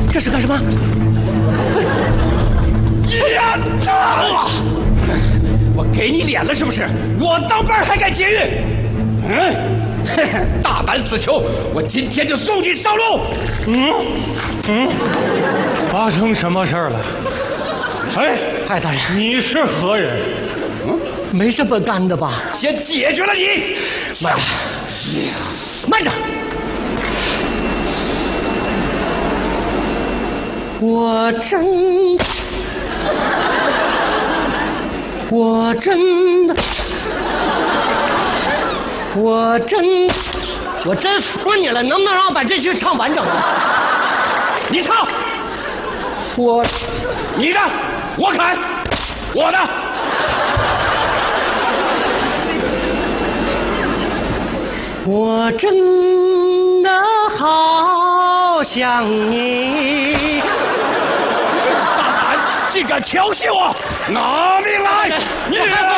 这是干什么？ 呀！我给你脸了是不是？我当班还敢劫狱？大胆死囚！我今天就送你上路。 发生什么事儿了？ 哎，大人， 你是何人？ 没这么干的吧？ 先解决了你。 慢着，慢着！我真服你了，能不能让我把这句唱完整啊？ 你唱，你的，我砍，我的。 我真的好想你。 大胆，竟敢调戏我，拿命来！你！